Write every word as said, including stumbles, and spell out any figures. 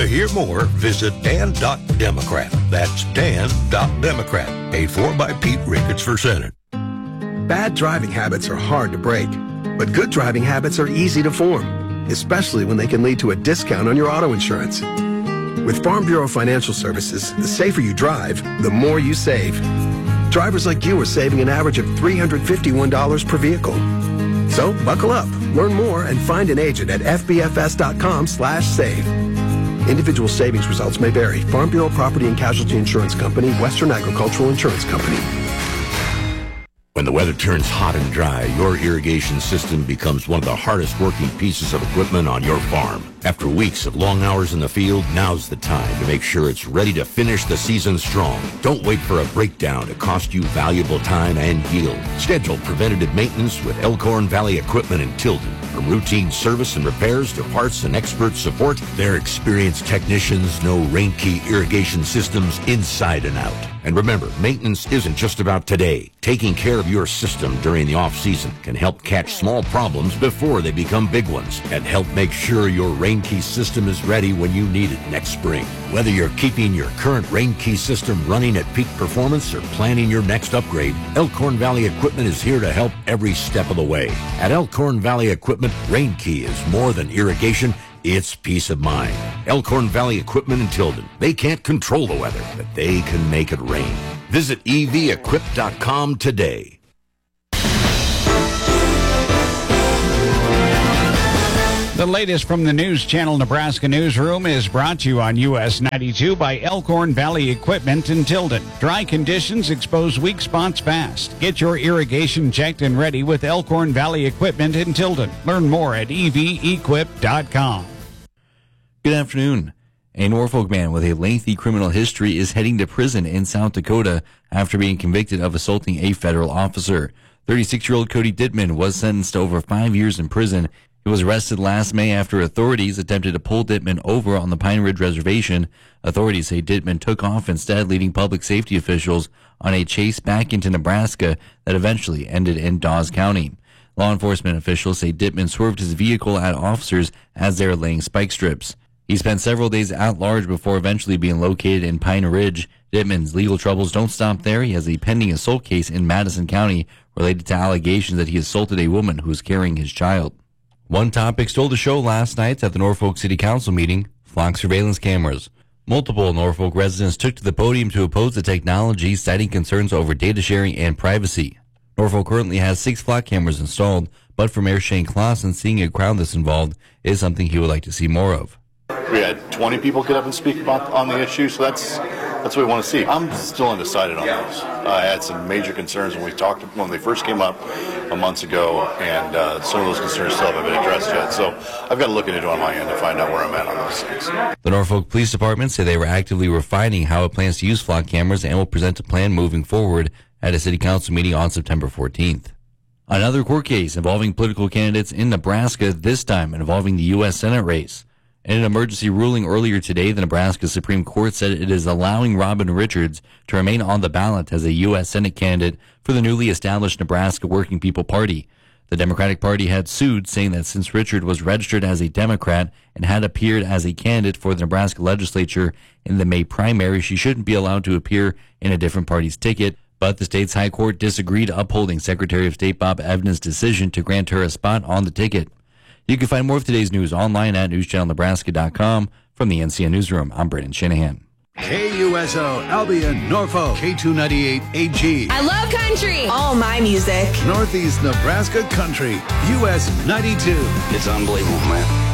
To hear more, visit dan dot democrat. That's dan dot democrat. Paid for by Pete Ricketts for Senate. Bad driving habits are hard to break, but good driving habits are easy to form, especially when they can lead to a discount on your auto insurance. With Farm Bureau Financial Services, the safer you drive, the more you save. Drivers like you are saving an average of three hundred fifty-one dollars per vehicle. So buckle up, learn more, and find an agent at f b f s dot com slash save. Individual savings results may vary. Farm Bureau Property and Casualty Insurance Company, Western Agricultural Insurance Company. When the weather turns hot and dry, your irrigation system becomes one of the hardest working pieces of equipment on your farm. After weeks of long hours in the field, now's the time to make sure it's ready to finish the season strong. Don't wait for a breakdown to cost you valuable time and yield. Schedule preventative maintenance with Elkhorn Valley Equipment in Tilden. From routine service and repairs to parts and expert support, their experienced technicians know Rainke irrigation systems inside and out. And remember, maintenance isn't just about today. Taking care of your system during the off-season can help catch small problems before they become big ones and help make sure your Rainke system is ready when you need it next spring. Whether you're keeping your current Rainke system running at peak performance or planning your next upgrade, Elkhorn Valley Equipment is here to help every step of the way. At Elkhorn Valley Equipment, Rainke is more than irrigation. It's peace of mind. Elkhorn Valley Equipment in Tilden. They can't control the weather, but they can make it rain. Visit e v equip dot com today. The latest from the News Channel Nebraska Newsroom is brought to you on U S ninety-two by Elkhorn Valley Equipment in Tilden. Dry conditions expose weak spots fast. Get your irrigation checked and ready with Elkhorn Valley Equipment in Tilden. Learn more at e v equip dot com. Good afternoon. A Norfolk man with a lengthy criminal history is heading to prison in South Dakota after being convicted of assaulting a federal officer. thirty-six-year-old Cody Dittman was sentenced to over five years in prison. He was arrested last May after authorities attempted to pull Dittman over on the Pine Ridge Reservation. Authorities say Dittman took off instead, leading public safety officials on a chase back into Nebraska that eventually ended in Dawes County. Law enforcement officials say Dittman swerved his vehicle at officers as they were laying spike strips. He spent several days at large before eventually being located in Pine Ridge. Dittman's legal troubles don't stop there. He has a pending assault case in Madison County related to allegations that he assaulted a woman who was carrying his child. One topic stole the show last night at the Norfolk City Council meeting: flock surveillance cameras. Multiple Norfolk residents took to the podium to oppose the technology, citing concerns over data sharing and privacy. Norfolk currently has six flock cameras installed, but for Mayor Shane Clausen, seeing a crowd this involved is something he would like to see more of. We had twenty people get up and speak about on the issue, so that's that's what we want to see. I'm still undecided on those. I had some major concerns when we talked when they first came up a months ago, and uh, some of those concerns still haven't been addressed yet. So I've got to look into it on my end to find out where I'm at on those things. The Norfolk Police Department say they were actively refining how it plans to use flock cameras and will present a plan moving forward at a city council meeting on September fourteenth. Another court case involving political candidates in Nebraska, this time involving the U S Senate race. In an emergency ruling earlier today, the Nebraska Supreme Court said it is allowing Robin Richards to remain on the ballot as a U S Senate candidate for the newly established Nebraska Working People Party. The Democratic Party had sued, saying that since Richard was registered as a Democrat and had appeared as a candidate for the Nebraska legislature in the May primary, she shouldn't be allowed to appear in a different party's ticket. But the state's high court disagreed, upholding Secretary of State Bob Evans' decision to grant her a spot on the ticket. You can find more of today's news online at news channel nebraska dot com. From the N C N Newsroom, I'm Brandon Shanahan. K U S O, Albion, Norfolk, K two ninety-eight A G. I love country. All my music. Northeast Nebraska Country, U S ninety-two. It's unbelievable, man.